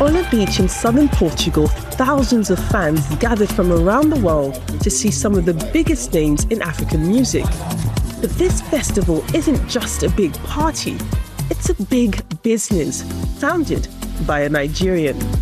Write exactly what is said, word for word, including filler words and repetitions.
On a beach in southern Portugal, thousands of fans gathered from around the world to see some of the biggest names in African music. But this festival isn't just a big party, it's a big business, founded by a Nigerian.